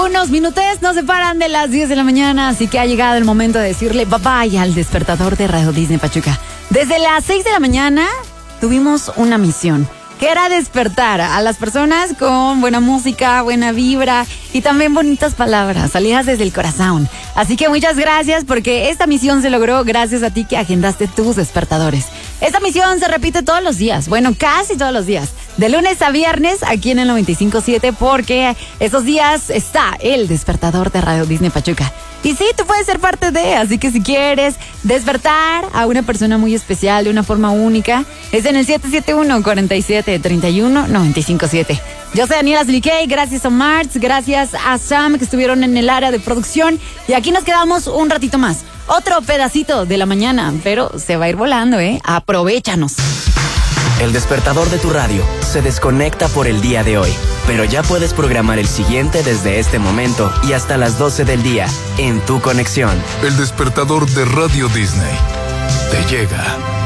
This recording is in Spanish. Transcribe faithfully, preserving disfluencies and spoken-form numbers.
Unos minutos nos separan de las diez de la mañana, así que ha llegado el momento de decirle bye bye al despertador de Radio Disney Pachuca. Desde las seis de la mañana tuvimos una misión, que era despertar a las personas con buena música, buena vibra y también bonitas palabras, salidas desde el corazón. Así que muchas gracias, porque esta misión se logró gracias a ti que agendaste tus despertadores. Esta misión se repite todos los días, bueno, casi todos los días, de lunes a viernes aquí en el noventa y cinco punto siete, porque esos días está el despertador de Radio Disney Pachuca. Y sí, tú puedes ser parte de, así que si quieres despertar a una persona muy especial de una forma única, es en el siete siete uno, cuatro siete, tres uno, nueve cinco siete. Yo soy Daniela Slikey, gracias a Martz, gracias a Sam que estuvieron en el área de producción, y aquí nos quedamos un ratito más. Otro pedacito de la mañana, pero se va a ir volando, ¿eh? Aprovéchanos. El despertador de tu radio se desconecta por el día de hoy, pero ya puedes programar el siguiente desde este momento y hasta las doce del día en tu conexión. El despertador de Radio Disney te llega.